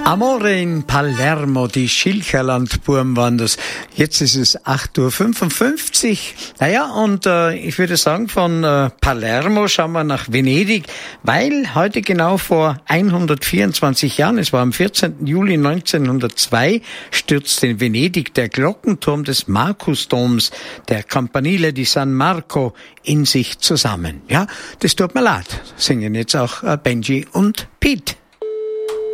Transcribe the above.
Amore in Palermo, die Schilcherlandburm waren das. Jetzt ist es 8:55 Uhr. Naja, und ich würde sagen, von Palermo schauen wir nach Venedig, weil heute genau vor 124 Jahren, es war am 14. Juli 1902, stürzte in Venedig der Glockenturm des Markusdoms, der Campanile di San Marco, in sich zusammen. Ja, das tut mir leid, singen jetzt auch Benji und Pete.